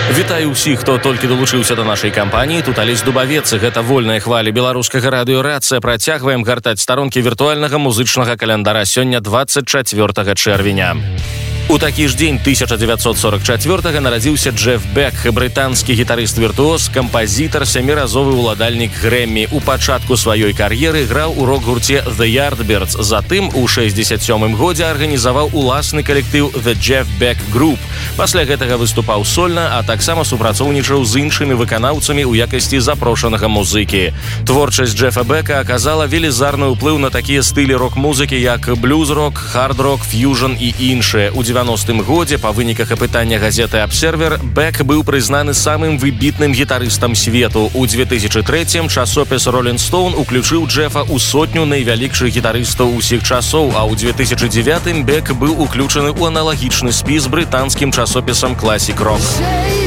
Вітаю ўсіх, хто толькі далучыўся да нашай кампаніі. Тут Алесь Дубавец, гэта вольная хваля беларускага радыёрацыя. Працягваем гартаць старонкі віртуальнага музычнага календара. Сёння 24 чэрвеня. У такі ж дзень 1944 нарадзіўся Джеф Бек, брытанскі гітарыст-віртуоз, кампазітар, сяміразовы ўладальнік Грэммі. У пачатку сваёй кар'еры граў у рок-гурце The Yardbirds. Затым у 67-м годзе арганізаваў уласны калектыў The Jeff Beck Group. Пасля гэтага выступаў сольна, а таксама супрацоўнічаў з іншымі выканаўцамі ў якасці запрошанага музыкі. Творчасць Джефа Бека аказала велізарны ўплыў на такія стылі рок-музыкі, як блюз-рок, хард-рок, фьюжн і іншыя. У 90-м годзе, па выніках апытання газеты «Абсервер», Бек быў прызнаны самым выбітным гітарыстам свету. У 2003-м часопіс «Rolling Stone» уключыў Джефа ў сотню найвялікшых гітарыстаў усіх часоў, а ў 2009-м Бек быў уключаны ў аналагічны спіс брытанскім часопісам «Classic Rock».